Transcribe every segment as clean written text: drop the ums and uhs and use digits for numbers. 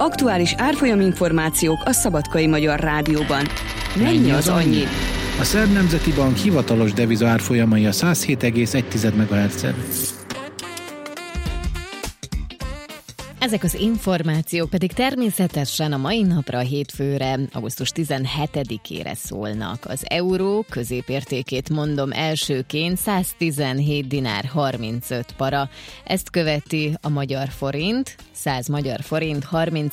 Aktuális árfolyaminformációk a Szabadkai Magyar Rádióban. Mennyi az annyi? A Szerb Nemzeti Bank hivatalos deviza árfolyamai a 107,1 MHz-en. Ezek az információk pedig természetesen a mai napra, a hétfőre, augusztus 17-ére szólnak. Az euró középértékét mondom elsőként, 117 dinár 35 para. Ezt követi a magyar forint, 100 magyar forint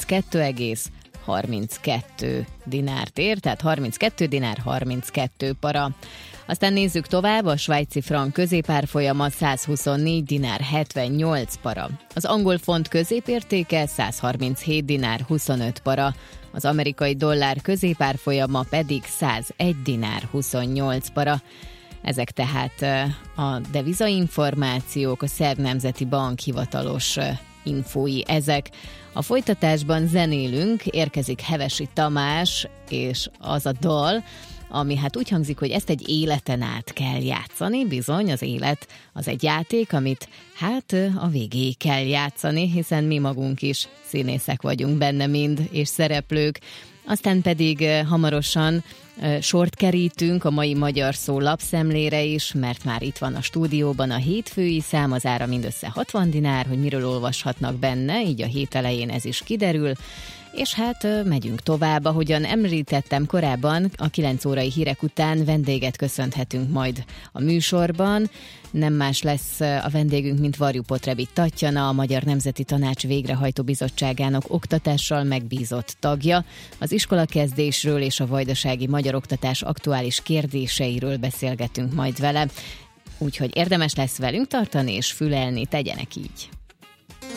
32,32 dinárt ér, tehát 32 dinár 32 para. Aztán nézzük tovább, a svájci frank középárfolyama 124 dinár 78 para. Az angol font középértéke 137 dinár 25 para. Az amerikai dollár középárfolyama pedig 101 dinár 28 para. Ezek tehát a devizainformációk, a Szerb Nemzeti Bank hivatalos infói ezek. A folytatásban zenélünk, érkezik Hevesi Tamás, és az a dal, ami hát úgy hangzik, hogy ezt egy életen át kell játszani, bizony az élet az egy játék, amit hát a végéig kell játszani, hiszen mi magunk is színészek vagyunk benne mind, és szereplők. Aztán pedig hamarosan sort kerítünk a mai Magyar Szó lapszemlére is, mert már itt van a stúdióban a hétfői szám, az ára mindössze 60 dinár, hogy miről olvashatnak benne, így a hét elején ez is kiderül. És hát megyünk tovább, ahogyan említettem korábban, a 9 órai hírek után vendéget köszönhetünk majd a műsorban. Nem más lesz a vendégünk, mint Varjú Potrebit Tatjana, a Magyar Nemzeti Tanács Végrehajtó Bizottságának oktatással megbízott tagja. Az iskolakezdésről és a vajdasági magyar oktatás aktuális kérdéseiről beszélgetünk majd vele. Úgyhogy érdemes lesz velünk tartani és fülelni, tegyenek így.